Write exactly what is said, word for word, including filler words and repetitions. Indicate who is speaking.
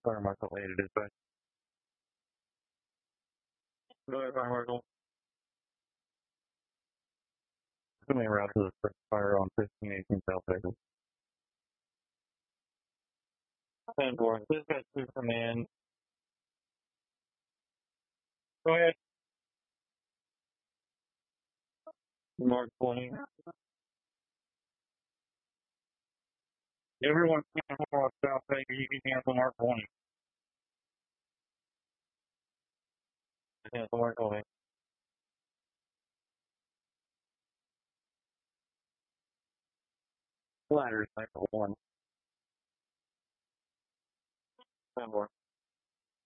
Speaker 1: Fire marshal later this way. Go ahead, fire marshal. Coming around to the first fire on fifteen eighteen South Texas. ten four. This guy's two command. Go ahead. Mark twenty. Everyone cancel on South Vegas. You can cancel Mark twenty. Cancel Mark twenty. Ladder, sniper one. ten four.